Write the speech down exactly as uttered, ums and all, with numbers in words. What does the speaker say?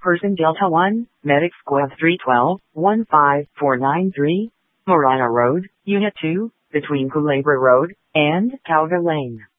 Person Delta one, Medic Squad three one two, one five four nine three, Morana Road, Unit two, between Culebra Road and Calga Lane.